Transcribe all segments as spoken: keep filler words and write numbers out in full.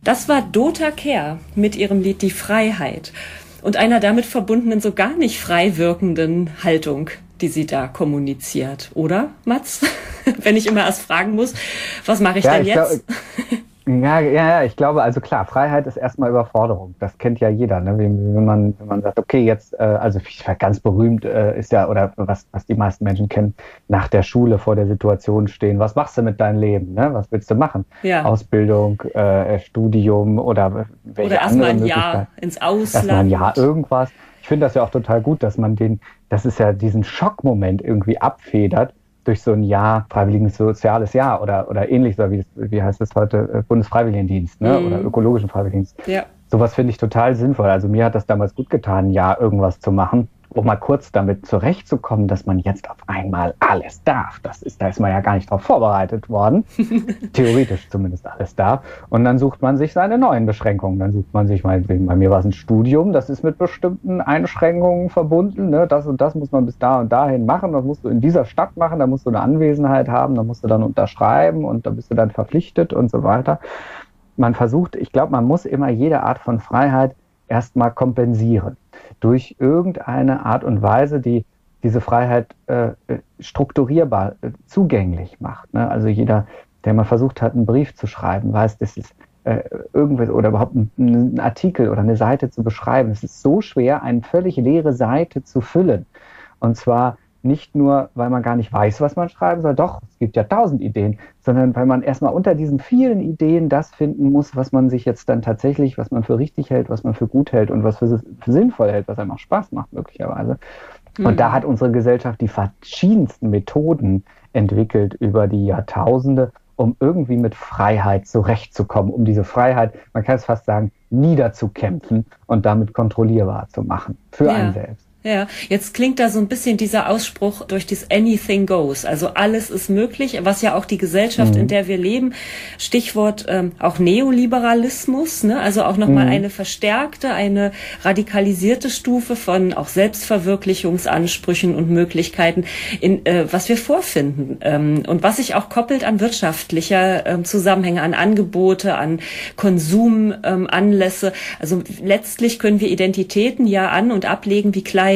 Das war Dota Kehr mit ihrem Lied Die Freiheit und einer damit verbundenen, so gar nicht frei wirkenden Haltung, die sie da kommuniziert. Oder, Mats? Wenn ich immer erst fragen muss, was mache ich ja, denn ich jetzt? Glaub, ja, ja, ja, ich glaube, also klar, Freiheit ist erstmal Überforderung. Das kennt ja jeder, ne? Wenn, wenn man, wenn man sagt, okay, jetzt, äh, also ganz berühmt äh, ist ja, oder was, was die meisten Menschen kennen, nach der Schule vor der Situation stehen. Was machst du mit deinem Leben? Ne? Was willst du machen? Ja. Ausbildung, äh, Studium oder welche oder andere erstmal ein Möglichkeit? Jahr ins Ausland. Erstmal ein Jahr irgendwas. Ich finde das ja auch total gut, dass man den, das ist ja diesen Schockmoment irgendwie abfedert durch so ein Jahr, freiwilliges soziales Jahr oder, oder ähnlich, so wie, wie heißt es heute, Bundesfreiwilligendienst, ne? Mhm. Oder ökologischen Freiwilligendienst. Ja. Sowas finde ich total sinnvoll. Also mir hat das damals gut getan, ein Jahr irgendwas zu machen, um mal kurz damit zurechtzukommen, dass man jetzt auf einmal alles darf. Das ist, da ist man ja gar nicht drauf vorbereitet worden. Theoretisch zumindest alles darf. Und dann sucht man sich seine neuen Beschränkungen. Dann sucht man sich, meinetwegen, bei mir war es ein Studium, das ist mit bestimmten Einschränkungen verbunden. Ne? Das und das muss man bis da und dahin machen. Das musst du in dieser Stadt machen, da musst du eine Anwesenheit haben, da musst du dann unterschreiben und da bist du dann verpflichtet und so weiter. Man versucht, ich glaube, man muss immer jede Art von Freiheit erstmal kompensieren. Durch irgendeine Art und Weise, die diese Freiheit äh, strukturierbar, äh, zugänglich macht. Ne? Also jeder, der mal versucht hat, einen Brief zu schreiben, weiß, das ist äh, irgendwas oder überhaupt ein, ein Artikel oder eine Seite zu beschreiben. Es ist so schwer, eine völlig leere Seite zu füllen. Und zwar nicht nur, weil man gar nicht weiß, was man schreiben soll, doch, es gibt ja tausend Ideen, sondern weil man erstmal unter diesen vielen Ideen das finden muss, was man sich jetzt dann tatsächlich, was man für richtig hält, was man für gut hält und was für, für sinnvoll hält, was einem auch Spaß macht möglicherweise. Mhm. Und da hat unsere Gesellschaft die verschiedensten Methoden entwickelt über die Jahrtausende, um irgendwie mit Freiheit zurechtzukommen, um diese Freiheit, man kann es fast sagen, niederzukämpfen und damit kontrollierbar zu machen für ja. einen selbst. Ja, jetzt klingt da so ein bisschen dieser Ausspruch durch das Anything goes, also alles ist möglich, was ja auch die Gesellschaft, mhm. in der wir leben, Stichwort ähm, auch Neoliberalismus, ne? Also auch nochmal mhm. eine verstärkte, eine radikalisierte Stufe von auch Selbstverwirklichungsansprüchen und Möglichkeiten, in äh, was wir vorfinden ähm, und was sich auch koppelt an wirtschaftlicher ähm, Zusammenhänge, an Angebote, an Konsumanlässe. Ähm, also letztlich können wir Identitäten ja an- und ablegen wie Kleidung.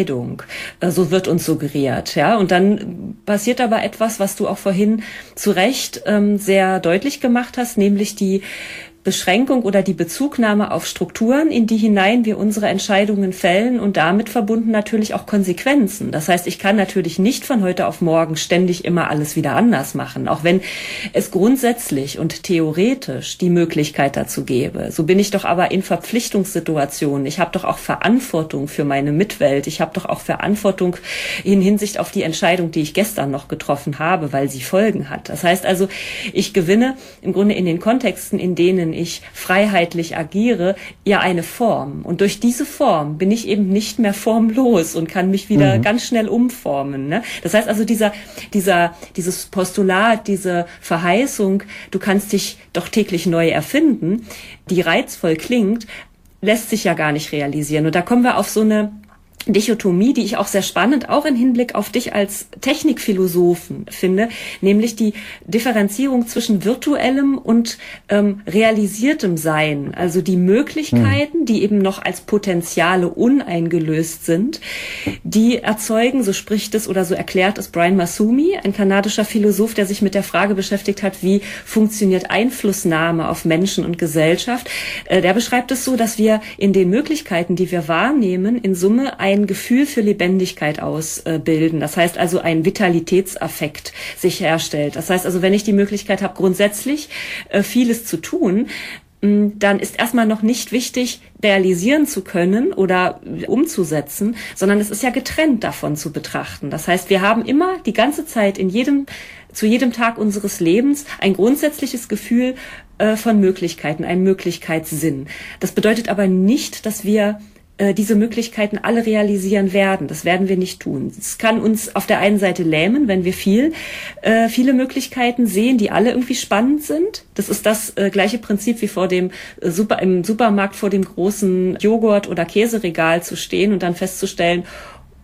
So wird uns suggeriert, ja. Und dann passiert aber etwas, was du auch vorhin zu Recht ähm, sehr deutlich gemacht hast, nämlich die Beschränkung oder die Bezugnahme auf Strukturen, in die hinein wir unsere Entscheidungen fällen und damit verbunden natürlich auch Konsequenzen. Das heißt, ich kann natürlich nicht von heute auf morgen ständig immer alles wieder anders machen, auch wenn es grundsätzlich und theoretisch die Möglichkeit dazu gäbe. So bin ich doch aber in Verpflichtungssituationen. Ich habe doch auch Verantwortung für meine Mitwelt. Ich habe doch auch Verantwortung in Hinsicht auf die Entscheidung, die ich gestern noch getroffen habe, weil sie Folgen hat. Das heißt also, ich gewinne im Grunde in den Kontexten, in denen ich freiheitlich agiere, ja eine Form. Und durch diese Form bin ich eben nicht mehr formlos und kann mich wieder mhm. ganz schnell umformen. Ne? Das heißt also, dieser, dieser, dieses Postulat, diese Verheißung, du kannst dich doch täglich neu erfinden, die reizvoll klingt, lässt sich ja gar nicht realisieren. Und da kommen wir auf so eine Dichotomie, die ich auch sehr spannend, auch im Hinblick auf dich als Technikphilosophen finde, nämlich die Differenzierung zwischen virtuellem und ähm, realisiertem Sein, also die Möglichkeiten, hm. die eben noch als Potenziale uneingelöst sind, die erzeugen, so spricht es oder so erklärt es Brian Massumi, ein kanadischer Philosoph, der sich mit der Frage beschäftigt hat, wie funktioniert Einflussnahme auf Menschen und Gesellschaft. Äh, der beschreibt es so, dass wir in den Möglichkeiten, die wir wahrnehmen, in Summe ein ein Gefühl für Lebendigkeit ausbilden. Das heißt also, ein Vitalitätsaffekt sich herstellt. Das heißt also, wenn ich die Möglichkeit habe, grundsätzlich äh, vieles zu tun, dann ist erstmal noch nicht wichtig, realisieren zu können oder umzusetzen, sondern es ist ja getrennt davon zu betrachten. Das heißt, wir haben immer die ganze Zeit in jedem, zu jedem Tag unseres Lebens ein grundsätzliches Gefühl äh, von Möglichkeiten, einen Möglichkeitssinn. Das bedeutet aber nicht, dass wir diese Möglichkeiten alle realisieren werden. Das werden wir nicht tun. Es kann uns auf der einen Seite lähmen, wenn wir viel, äh, viele Möglichkeiten sehen, die alle irgendwie spannend sind. Das ist das äh, gleiche Prinzip wie vor dem äh, Super, im Supermarkt vor dem großen Joghurt- oder Käseregal zu stehen und dann festzustellen,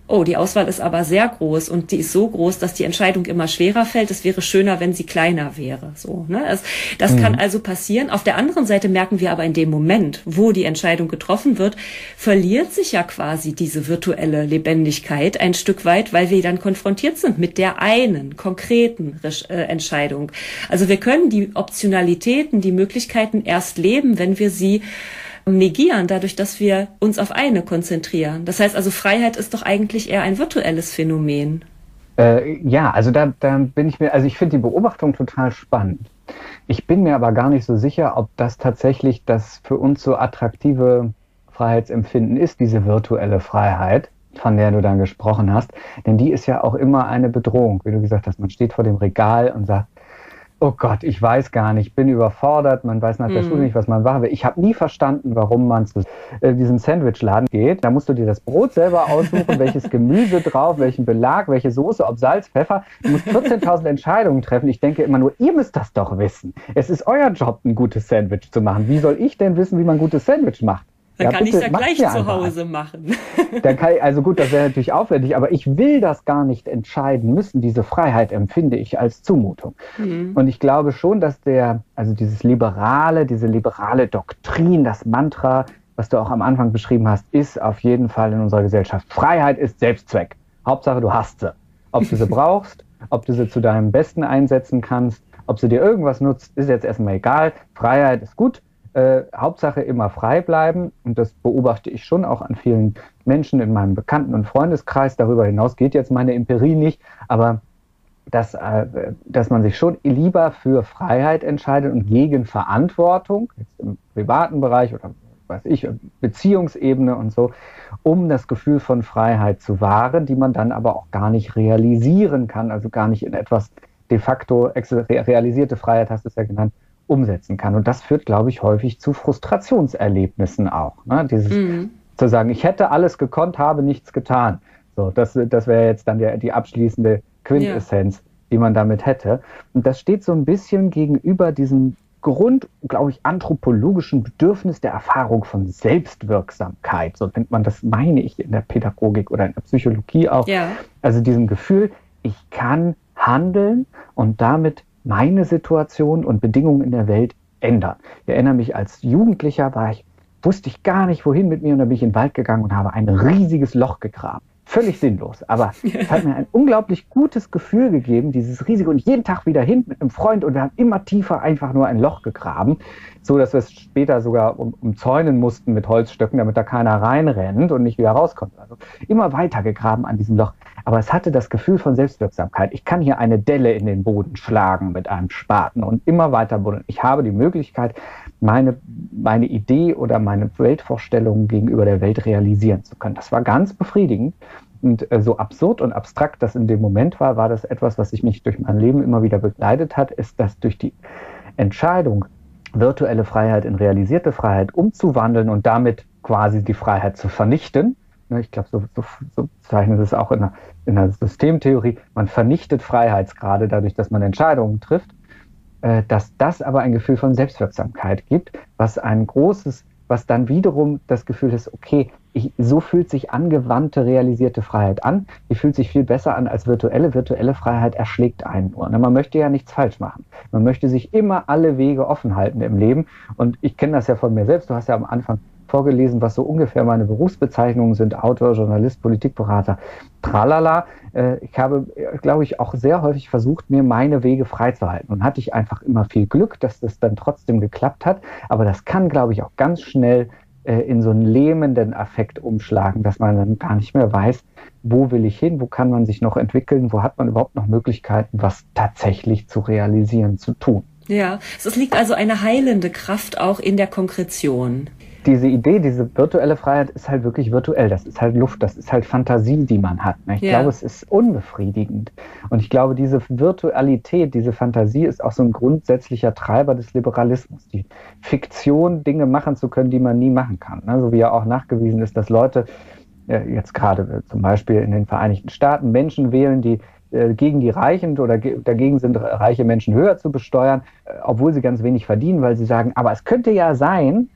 oh, die Auswahl ist aber sehr groß und die ist so groß, dass die Entscheidung immer schwerer fällt. Es wäre schöner, wenn sie kleiner wäre. So, ne? Das, das mhm. kann also passieren. Auf der anderen Seite merken wir aber in dem Moment, wo die Entscheidung getroffen wird, verliert sich ja quasi diese virtuelle Lebendigkeit ein Stück weit, weil wir dann konfrontiert sind mit der einen konkreten äh, Entscheidung. Also wir können die Optionalitäten, die Möglichkeiten erst leben, wenn wir sie negieren, dadurch, dass wir uns auf eine konzentrieren. Das heißt also, Freiheit ist doch eigentlich eher ein virtuelles Phänomen. Äh, ja, also da, da bin ich mir, also ich finde die Beobachtung total spannend. Ich bin mir aber gar nicht so sicher, ob das tatsächlich das für uns so attraktive Freiheitsempfinden ist, diese virtuelle Freiheit, von der du dann gesprochen hast. Denn die ist ja auch immer eine Bedrohung, wie du gesagt hast. Man steht vor dem Regal und sagt, oh Gott, ich weiß gar nicht, bin überfordert, man weiß nach der mm. Schule nicht, was man machen will. Ich habe nie verstanden, warum man zu äh, diesem Sandwichladen geht. Da musst du dir das Brot selber aussuchen, welches Gemüse drauf, welchen Belag, welche Soße, ob Salz, Pfeffer. Du musst vierzehntausend Entscheidungen treffen. Ich denke immer nur, ihr müsst das doch wissen. Es ist euer Job, ein gutes Sandwich zu machen. Wie soll ich denn wissen, wie man ein gutes Sandwich macht? Dann ja, kann ich es ja bitte, gleich zu Hause machen. Dann kann ich, also gut, das wäre natürlich aufwendig, aber ich will das gar nicht entscheiden müssen. Diese Freiheit empfinde ich als Zumutung. Mhm. Und ich glaube schon, dass der, also dieses liberale, diese liberale Doktrin, das Mantra, was du auch am Anfang beschrieben hast, ist auf jeden Fall in unserer Gesellschaft. Freiheit ist Selbstzweck. Hauptsache, du hast sie. Ob du sie brauchst, ob du sie zu deinem Besten einsetzen kannst, ob sie dir irgendwas nutzt, ist jetzt erstmal egal. Freiheit ist gut. Äh, Hauptsache immer frei bleiben, und das beobachte ich schon auch an vielen Menschen in meinem Bekannten- und Freundeskreis. Darüber hinaus geht jetzt meine Empirie nicht, aber dass, äh, dass man sich schon lieber für Freiheit entscheidet und gegen Verantwortung, jetzt im privaten Bereich oder weiß ich, Beziehungsebene und so, um das Gefühl von Freiheit zu wahren, die man dann aber auch gar nicht realisieren kann, also gar nicht in etwas de facto realisierte Freiheit, hast du es ja genannt, umsetzen kann. Und das führt, glaube ich, häufig zu Frustrationserlebnissen auch. Ne? Dieses mhm. zu sagen, ich hätte alles gekonnt, habe nichts getan. So, das, das wäre jetzt dann der, die abschließende Quintessenz, ja. die man damit hätte. Und das steht so ein bisschen gegenüber diesem Grund, glaube ich, anthropologischen Bedürfnis der Erfahrung von Selbstwirksamkeit. So nennt man das, meine ich, in der Pädagogik oder in der Psychologie auch. Ja. Also diesem Gefühl, ich kann handeln und damit meine Situation und Bedingungen in der Welt ändern. Ich erinnere mich, als Jugendlicher war ich, wusste ich gar nicht, wohin mit mir, und dann bin ich in den Wald gegangen und habe ein riesiges Loch gegraben. Völlig sinnlos, aber es hat mir ein unglaublich gutes Gefühl gegeben, dieses Risiko, und jeden Tag wieder hin mit einem Freund, und wir haben immer tiefer einfach nur ein Loch gegraben, so dass wir es später sogar um, umzäunen mussten mit Holzstöcken, damit da keiner reinrennt und nicht wieder rauskommt. Also immer weiter gegraben an diesem Loch. Aber es hatte das Gefühl von Selbstwirksamkeit. Ich kann hier eine Delle in den Boden schlagen mit einem Spaten und immer weiter buddeln. Ich habe die Möglichkeit, meine, meine Idee oder meine Weltvorstellungen gegenüber der Welt realisieren zu können. Das war ganz befriedigend. Und äh, so absurd und abstrakt das in dem Moment war, war das etwas, was sich mich durch mein Leben immer wieder begleitet hat, ist, dass durch die Entscheidung, virtuelle Freiheit in realisierte Freiheit umzuwandeln und damit quasi die Freiheit zu vernichten, ne, ich glaube, so, so, so zeichnet es auch in der, in der Systemtheorie, man vernichtet Freiheitsgrade dadurch, dass man Entscheidungen trifft, äh, dass das aber ein Gefühl von Selbstwirksamkeit gibt, was ein großes, was dann wiederum das Gefühl ist, okay, ich, so fühlt sich angewandte, realisierte Freiheit an. Die fühlt sich viel besser an als virtuelle. Virtuelle Freiheit erschlägt einen nur. Man möchte ja nichts falsch machen. Man möchte sich immer alle Wege offen halten im Leben. Und ich kenne das ja von mir selbst. Du hast ja am Anfang vorgelesen, was so ungefähr meine Berufsbezeichnungen sind. Autor, Journalist, Politikberater, tralala. Ich habe, glaube ich, auch sehr häufig versucht, mir meine Wege freizuhalten. Und hatte ich einfach immer viel Glück, dass das dann trotzdem geklappt hat. Aber das kann, glaube ich, auch ganz schnell in so einen lähmenden Affekt umschlagen, dass man dann gar nicht mehr weiß, wo will ich hin, wo kann man sich noch entwickeln, wo hat man überhaupt noch Möglichkeiten, was tatsächlich zu realisieren, zu tun. Ja, es liegt also eine heilende Kraft auch in der Konkretion. Diese Idee, diese virtuelle Freiheit ist halt wirklich virtuell. Das ist halt Luft, das ist halt Fantasie, die man hat. Ich ja. glaube, es ist unbefriedigend. Und ich glaube, diese Virtualität, diese Fantasie ist auch so ein grundsätzlicher Treiber des Liberalismus. Die Fiktion, Dinge machen zu können, die man nie machen kann. So wie ja auch nachgewiesen ist, dass Leute, jetzt gerade zum Beispiel in den Vereinigten Staaten, Menschen wählen, die gegen die Reichen oder dagegen sind, reiche Menschen höher zu besteuern, obwohl sie ganz wenig verdienen, weil sie sagen, aber es könnte ja sein,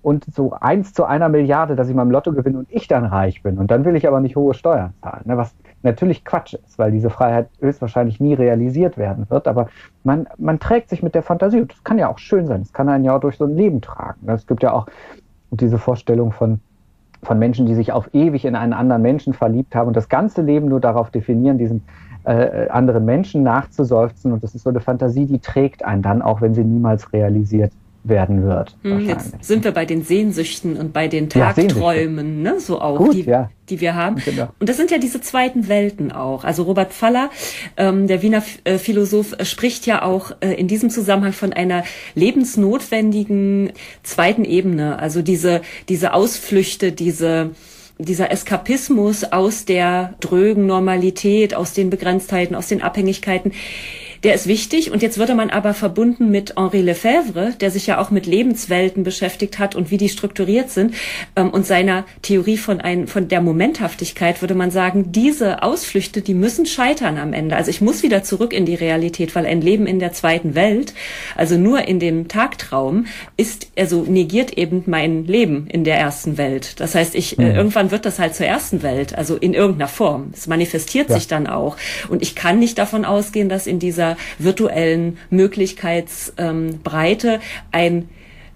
und so eins zu einer Milliarde, dass ich mal im Lotto gewinne und ich dann reich bin. Und dann will ich aber nicht hohe Steuern zahlen, ne? Was natürlich Quatsch ist, weil diese Freiheit höchstwahrscheinlich nie realisiert werden wird. Aber man, man trägt sich mit der Fantasie. Und das kann ja auch schön sein. Das kann einen ja auch durch so ein Leben tragen. Es gibt ja auch diese Vorstellung von, von Menschen, die sich auf ewig in einen anderen Menschen verliebt haben und das ganze Leben nur darauf definieren, diesen äh, anderen Menschen nachzuseufzen. Und das ist so eine Fantasie, die trägt einen dann, auch wenn sie niemals realisiert werden wird. Jetzt sind wir bei den Sehnsüchten und bei den Tagträumen, ja, ne, so auch, Gut, die, ja. die wir haben. Genau. Und das sind ja diese zweiten Welten auch. Also Robert Pfaller, ähm, der Wiener äh, Philosoph, äh, spricht ja auch äh, in diesem Zusammenhang von einer lebensnotwendigen zweiten Ebene. Also diese, diese Ausflüchte, diese dieser Eskapismus aus der drögen Normalität, aus den Begrenztheiten, aus den Abhängigkeiten, der ist wichtig. Und jetzt würde man aber verbunden mit Henri Lefebvre, der sich ja auch mit Lebenswelten beschäftigt hat und wie die strukturiert sind, ähm, und seiner Theorie von ein, von der Momenthaftigkeit, würde man sagen, diese Ausflüchte, die müssen scheitern am Ende. Also ich muss wieder zurück in die Realität, weil ein Leben in der zweiten Welt, also nur in dem Tagtraum, ist, also negiert eben mein Leben in der ersten Welt. Das heißt, ich, mhm. äh, irgendwann wird das halt zur ersten Welt, also in irgendeiner Form. Es manifestiert ja. sich dann auch. Und ich kann nicht davon ausgehen, dass in dieser virtuellen Möglichkeitsbreite ähm, ein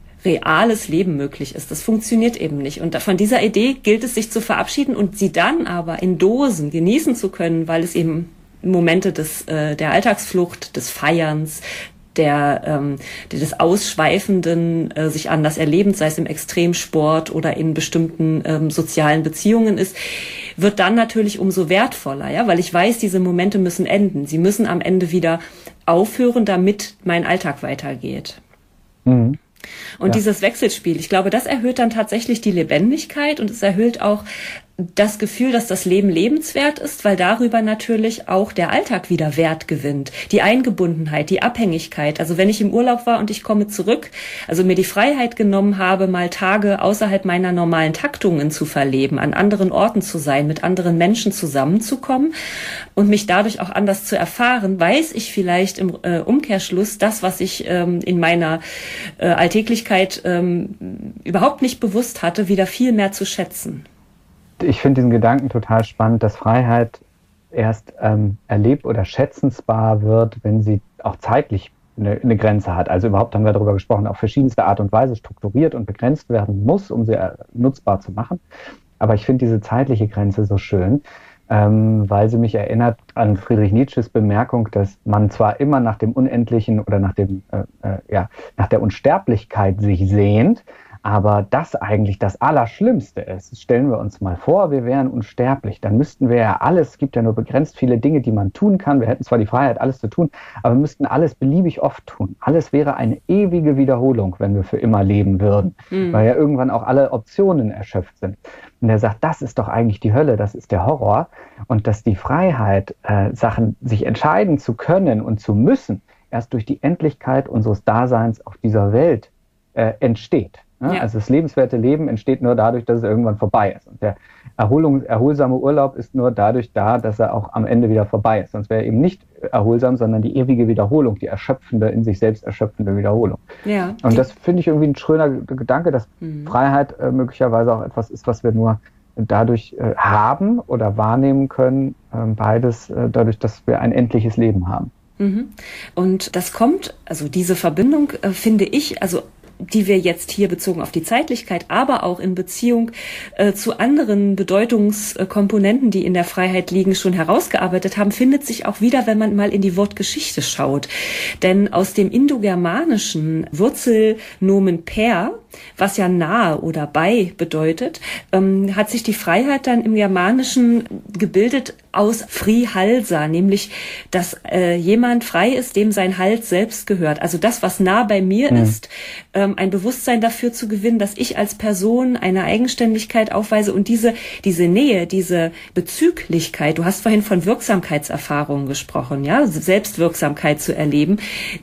reales Leben möglich ist. Das funktioniert eben nicht. Und von dieser Idee gilt es, sich zu verabschieden und sie dann aber in Dosen genießen zu können, weil es eben Momente des, äh, der Alltagsflucht, des Feierns, der, ähm, des Ausschweifenden, äh, sich anders erlebens, sei es im Extremsport oder in bestimmten ähm, sozialen Beziehungen ist, wird dann natürlich umso wertvoller, ja, weil ich weiß, diese Momente müssen enden. Sie müssen am Ende wieder aufhören, damit mein Alltag weitergeht. Mhm. Und ja. dieses Wechselspiel, ich glaube, das erhöht dann tatsächlich die Lebendigkeit und es erhöht auch das Gefühl, dass das Leben lebenswert ist, weil darüber natürlich auch der Alltag wieder Wert gewinnt. Die Eingebundenheit, die Abhängigkeit. Also wenn ich im Urlaub war und ich komme zurück, also mir die Freiheit genommen habe, mal Tage außerhalb meiner normalen Taktungen zu verleben, an anderen Orten zu sein, mit anderen Menschen zusammenzukommen und mich dadurch auch anders zu erfahren, weiß ich vielleicht im äh, Umkehrschluss das, was ich ähm, in meiner äh, Alltäglichkeit ähm, überhaupt nicht bewusst hatte, wieder viel mehr zu schätzen. Ich finde diesen Gedanken total spannend, dass Freiheit erst ähm, erlebt oder schätzensbar wird, wenn sie auch zeitlich eine, eine Grenze hat. Also überhaupt haben wir darüber gesprochen, auf verschiedenste Art und Weise strukturiert und begrenzt werden muss, um sie äh, nutzbar zu machen. Aber ich finde diese zeitliche Grenze so schön, ähm, weil sie mich erinnert an Friedrich Nietzsches Bemerkung, dass man zwar immer nach dem Unendlichen oder nach dem äh, äh, ja nach der Unsterblichkeit sich sehnt, aber das eigentlich das Allerschlimmste ist. Stellen wir uns mal vor, wir wären unsterblich. Dann müssten wir ja alles, es gibt ja nur begrenzt viele Dinge, die man tun kann. Wir hätten zwar die Freiheit, alles zu tun, aber wir müssten alles beliebig oft tun. Alles wäre eine ewige Wiederholung, wenn wir für immer leben würden, mhm. weil ja irgendwann auch alle Optionen erschöpft sind. Und er sagt, das ist doch eigentlich die Hölle, das ist der Horror. Und dass die Freiheit, äh, Sachen sich entscheiden zu können und zu müssen, erst durch die Endlichkeit unseres Daseins auf dieser Welt äh, entsteht. Ja, ja. Also das lebenswerte Leben entsteht nur dadurch, dass es irgendwann vorbei ist. Und der Erholung, erholsame Urlaub ist nur dadurch da, dass er auch am Ende wieder vorbei ist. Sonst wäre er eben nicht erholsam, sondern die ewige Wiederholung, die erschöpfende, in sich selbst erschöpfende Wiederholung. Ja. Und das finde ich irgendwie ein schöner Gedanke, dass mhm. Freiheit äh, möglicherweise auch etwas ist, was wir nur dadurch äh, haben oder wahrnehmen können, äh, beides äh, dadurch, dass wir ein endliches Leben haben. Mhm. Und das kommt, also diese Verbindung äh, finde ich, also die wir jetzt hier bezogen auf die Zeitlichkeit, aber auch in Beziehung äh, zu anderen Bedeutungskomponenten, die in der Freiheit liegen, schon herausgearbeitet haben, findet sich auch wieder, wenn man mal in die Wortgeschichte schaut. Denn aus dem indogermanischen Wurzelnomen per, was ja nahe oder bei bedeutet, ähm, hat sich die Freiheit dann im Germanischen gebildet aus frihalsa, nämlich, dass äh, jemand frei ist, dem sein Hals selbst gehört. Also das, was nah bei mir mhm. ist, ähm, ein Bewusstsein dafür zu gewinnen, dass ich als Person eine Eigenständigkeit aufweise und diese, diese Nähe, diese Bezüglichkeit, du hast vorhin von Wirksamkeitserfahrungen gesprochen, ja, Selbstwirksamkeit zu erleben,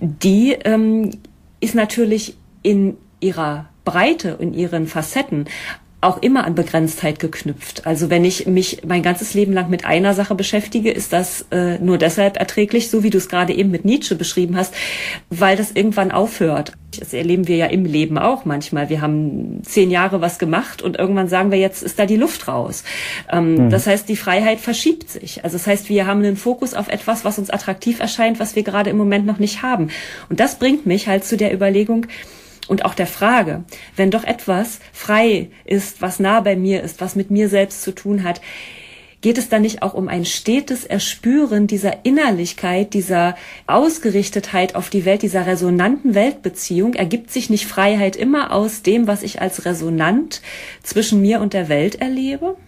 die ähm, ist natürlich in ihrer Breite, in ihren Facetten auch immer an Begrenztheit geknüpft. Also wenn ich mich mein ganzes Leben lang mit einer Sache beschäftige, ist das äh, nur deshalb erträglich, so wie du es gerade eben mit Nietzsche beschrieben hast, weil das irgendwann aufhört. Das erleben wir ja im Leben auch manchmal. Wir haben zehn Jahre was gemacht und irgendwann sagen wir, jetzt ist da die Luft raus. Ähm, mhm. Das heißt, die Freiheit verschiebt sich. Also das heißt, wir haben einen Fokus auf etwas, was uns attraktiv erscheint, was wir gerade im Moment noch nicht haben. Und das bringt mich halt zu der Überlegung, und auch der Frage, wenn doch etwas frei ist, was nah bei mir ist, was mit mir selbst zu tun hat, geht es dann nicht auch um ein stetes Erspüren dieser Innerlichkeit, dieser Ausgerichtetheit auf die Welt, dieser resonanten Weltbeziehung? Ergibt sich nicht Freiheit immer aus dem, was ich als resonant zwischen mir und der Welt erlebe?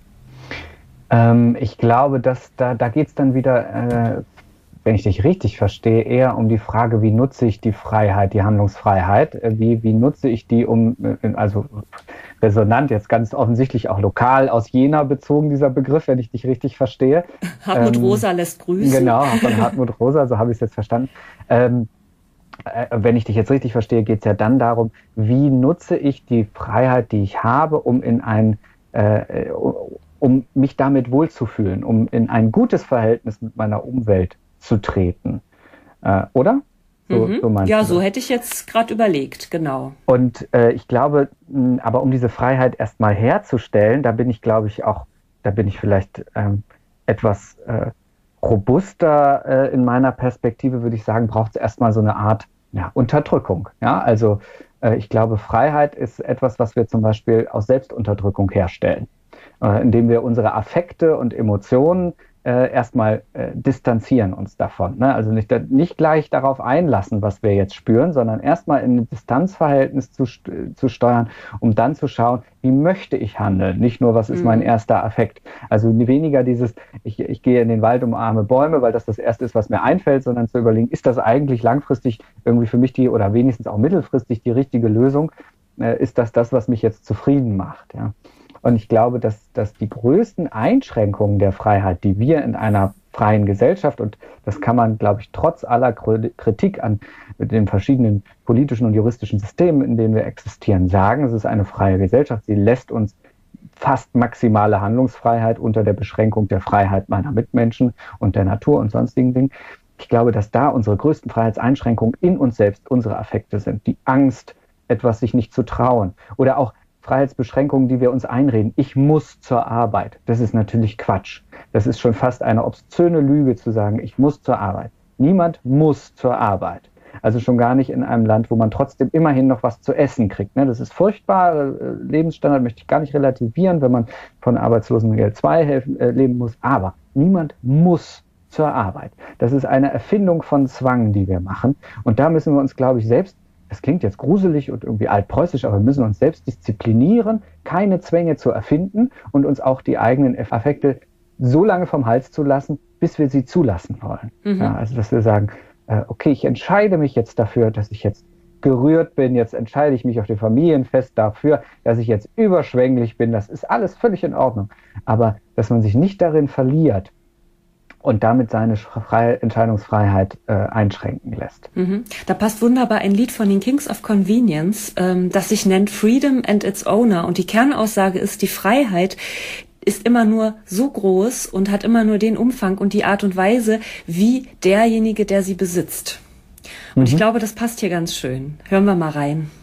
Ähm, ich glaube, dass da, da geht es dann wieder... Äh wenn ich dich richtig verstehe, eher um die Frage, wie nutze ich die Freiheit, die Handlungsfreiheit, wie, wie nutze ich die, um, also resonant, jetzt ganz offensichtlich auch lokal aus Jena bezogen, dieser Begriff, wenn ich dich richtig verstehe. Hartmut ähm, Rosa lässt grüßen. Genau, von Hartmut Rosa, so habe ich es jetzt verstanden. Ähm, äh, wenn ich dich jetzt richtig verstehe, geht es ja dann darum, wie nutze ich die Freiheit, die ich habe, um in ein äh, um mich damit wohlzufühlen, um in ein gutes Verhältnis mit meiner Umwelt zu treten. Äh, oder? So, mhm. so meinst ja, du so das? Hätte ich jetzt gerade überlegt, genau. Und äh, ich glaube, mh, aber um diese Freiheit erstmal herzustellen, da bin ich, glaube ich, auch, da bin ich vielleicht ähm, etwas äh, robuster äh, in meiner Perspektive, würde ich sagen, braucht es erstmal so eine Art ja, Unterdrückung. Ja? Also äh, ich glaube, Freiheit ist etwas, was wir zum Beispiel aus Selbstunterdrückung herstellen, äh, indem wir unsere Affekte und Emotionen Äh, erstmal äh, distanzieren uns davon. Ne? Also nicht, nicht gleich darauf einlassen, was wir jetzt spüren, sondern erstmal in ein Distanzverhältnis zu, zu steuern, um dann zu schauen, wie möchte ich handeln? Nicht nur, was ist mein erster Affekt? Also weniger dieses, ich, ich gehe in den Wald, umarme Bäume, weil das das Erste ist, was mir einfällt, sondern zu überlegen, ist das eigentlich langfristig irgendwie für mich die oder wenigstens auch mittelfristig die richtige Lösung? Äh, ist das das, was mich jetzt zufrieden macht? Ja? Und ich glaube, dass, dass die größten Einschränkungen der Freiheit, die wir in einer freien Gesellschaft, und das kann man, glaube ich, trotz aller Kritik an den verschiedenen politischen und juristischen Systemen, in denen wir existieren, sagen, es ist eine freie Gesellschaft. Sie lässt uns fast maximale Handlungsfreiheit unter der Beschränkung der Freiheit meiner Mitmenschen und der Natur und sonstigen Dingen. Ich glaube, dass da unsere größten Freiheitseinschränkungen in uns selbst unsere Affekte sind. Die Angst, etwas sich nicht zu trauen, oder auch Freiheitsbeschränkungen, die wir uns einreden. Ich muss zur Arbeit. Das ist natürlich Quatsch. Das ist schon fast eine obszöne Lüge zu sagen, ich muss zur Arbeit. Niemand muss zur Arbeit. Also schon gar nicht in einem Land, wo man trotzdem immerhin noch was zu essen kriegt. Das ist furchtbar. Lebensstandard möchte ich gar nicht relativieren, wenn man von Arbeitslosengeld zwei helfen, äh, leben muss. Aber niemand muss zur Arbeit. Das ist eine Erfindung von Zwang, die wir machen. Und da müssen wir uns, glaube ich, selbst, das klingt jetzt gruselig und irgendwie altpreußisch, aber wir müssen uns selbst disziplinieren, keine Zwänge zu erfinden und uns auch die eigenen Affekte so lange vom Hals zu lassen, bis wir sie zulassen wollen. Mhm. Ja, also dass wir sagen, äh, okay, ich entscheide mich jetzt dafür, dass ich jetzt gerührt bin, jetzt entscheide ich mich auf dem Familienfest dafür, dass ich jetzt überschwänglich bin, das ist alles völlig in Ordnung. Aber dass man sich nicht darin verliert, und damit seine freie Entscheidungsfreiheit äh, einschränken lässt. Mhm. Da passt wunderbar ein Lied von den Kings of Convenience, ähm, das sich nennt Freedom and its Owner. Und die Kernaussage ist, die Freiheit ist immer nur so groß und hat immer nur den Umfang und die Art und Weise, wie derjenige, der sie besitzt. Und mhm. ich glaube, das passt hier ganz schön. Hören wir mal rein.